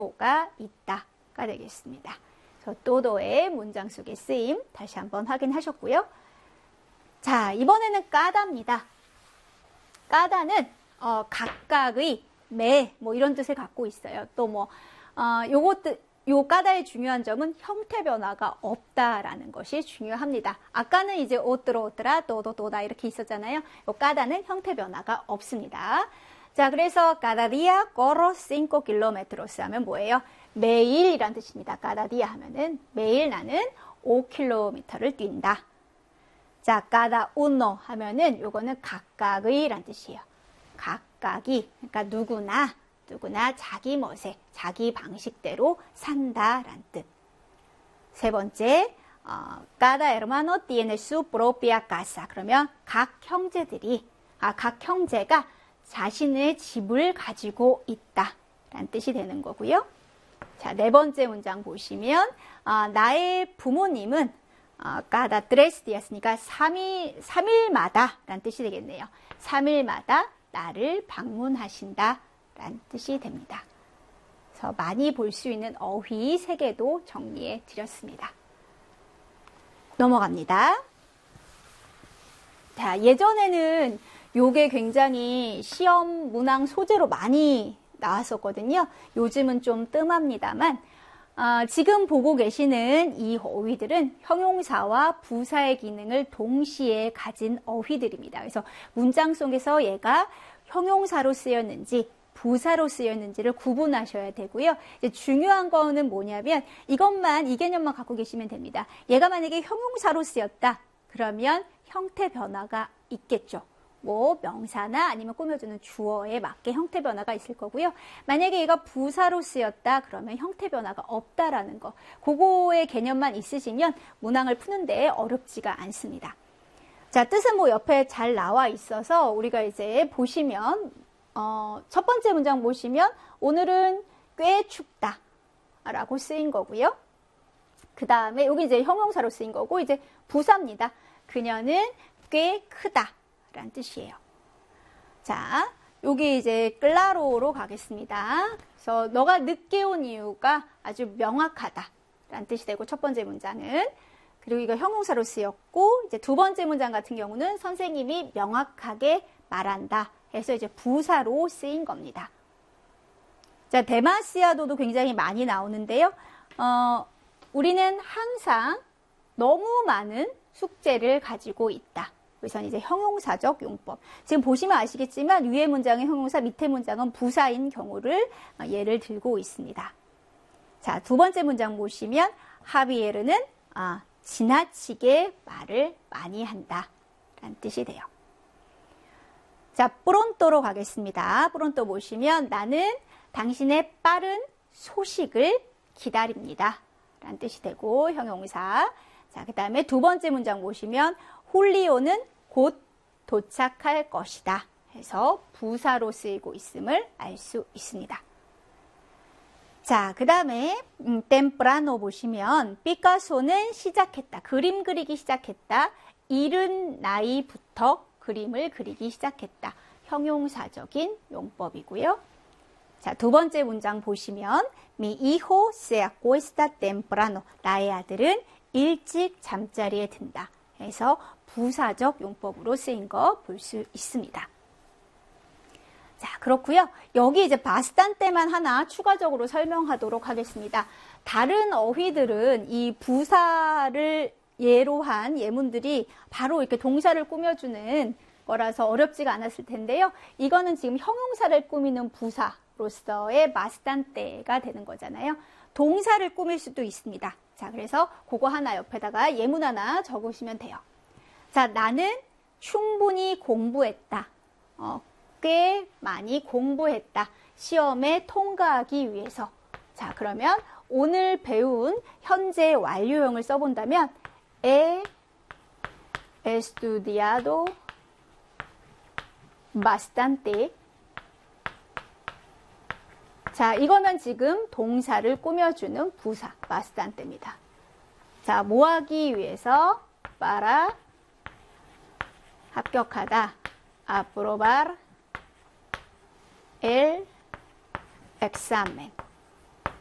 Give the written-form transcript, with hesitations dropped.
가 있다가 되겠습니다. 그래서 또도의 문장 속의 쓰임 다시 한번 확인하셨고요. 자, 이번에는 까다입니다. 까다는 각각의 매 뭐 이런 뜻을 갖고 있어요. 또 뭐 요 까다의 중요한 점은 형태 변화가 없다라는 것이 중요합니다. 아까는 이제 오뜨라 또다 이렇게 있었잖아요. 요 까다는 형태 변화가 없습니다. 자, 그래서 cada día corro 5 kilómetros 하면 뭐예요? 매일이란 뜻입니다. cada día 하면은 매일 나는 5km를 뛴다. 자, cada uno 하면은 요거는 각각의란 뜻이에요. 각각이, 그러니까 누구나 자기 멋에, 자기 방식대로 산다란 뜻. 세 번째, cada hermano tiene su propia casa. 그러면 각 형제가 자신의 집을 가지고 있다라는 뜻이 되는 거고요. 자, 네 번째 문장 보시면 나의 부모님은 cada 3 días니까 3일마다 라는 뜻이 되겠네요. 3일마다 나를 방문하신다 라는 뜻이 됩니다. 그래서 많이 볼 수 있는 어휘 3개도 정리해 드렸습니다. 넘어갑니다. 자, 예전에는 요게 굉장히 시험 문항 소재로 많이 나왔었거든요. 요즘은 좀 뜸합니다만 지금 보고 계시는 이 어휘들은 형용사와 부사의 기능을 동시에 가진 어휘들입니다. 그래서 문장 속에서 얘가 형용사로 쓰였는지 부사로 쓰였는지를 구분하셔야 되고요. 이제 중요한 거는 뭐냐면 이 개념만 갖고 계시면 됩니다. 얘가 만약에 형용사로 쓰였다. 그러면 형태 변화가 있겠죠. 뭐 명사나 아니면 꾸며주는 주어에 맞게 형태 변화가 있을 거고요. 만약에 얘가 부사로 쓰였다 그러면 형태 변화가 없다라는 거. 그거의 개념만 있으시면 문항을 푸는데 어렵지가 않습니다. 자, 뜻은 뭐 옆에 잘 나와 있어서 우리가 이제 보시면 첫 번째 문장 보시면 오늘은 꽤 춥다 라고 쓰인 거고요. 그 다음에 여기 이제 형용사로 쓰인 거고 이제 부사입니다. 그녀는 꽤 크다 라는 뜻이에요. 자, 여기 이제 클라로로 가겠습니다. 그래서 너가 늦게 온 이유가 아주 명확하다 라는 뜻이 되고 첫 번째 문장은 그리고 이거 형용사로 쓰였고 이제 두 번째 문장 같은 경우는 선생님이 명확하게 말한다 해서 이제 부사로 쓰인 겁니다. 자, 데마시아도도 굉장히 많이 나오는데요. 우리는 항상 너무 많은 숙제를 가지고 있다. 그래서 이제 형용사적 용법. 지금 보시면 아시겠지만 위에 문장은 형용사, 밑에 문장은 부사인 경우를 예를 들고 있습니다. 자, 두 번째 문장 보시면 하비에르는 지나치게 말을 많이 한다 라는 뜻이 돼요. 자, 프론토로 가겠습니다. 프론토 보시면 나는 당신의 빠른 소식을 기다립니다 라는 뜻이 되고 형용사. 자, 그 다음에 두 번째 문장 보시면 홀리오는 곧 도착할 것이다 해서 부사로 쓰이고 있음을 알 수 있습니다. 자, 그 다음에 템프라노 보시면 피카소는 시작했다. 그림 그리기 시작했다. 이른 나이부터 그림을 그리기 시작했다. 형용사적인 용법이고요. 자, 두 번째 문장 보시면 Mi hijo se acuesta temprano. 나의 아들은 일찍 잠자리에 든다. 해서 부사적 용법으로 쓰인 거 볼 수 있습니다. 자, 그렇고요. 여기 이제 바스탄테만 하나 추가적으로 설명하도록 하겠습니다. 다른 어휘들은 이 부사를 예로 한 예문들이 바로 이렇게 동사를 꾸며주는 거라서 어렵지가 않았을 텐데요. 이거는 지금 형용사를 꾸미는 부사로서의 바스탄테가 되는 거잖아요. 동사를 꾸밀 수도 있습니다. 자, 그래서 그거 하나 옆에다가 예문 하나 적으시면 돼요. 자, 나는 충분히 공부했다. 꽤 많이 공부했다. 시험에 통과하기 위해서. 자, 그러면 오늘 배운 현재 완료형을 써본다면 he estudiado bastante. 자, 이거는 지금 동사를 꾸며주는 부사 bastante입니다. 자, 뭐 하기 위해서 para 합격하다 aprobar el examen.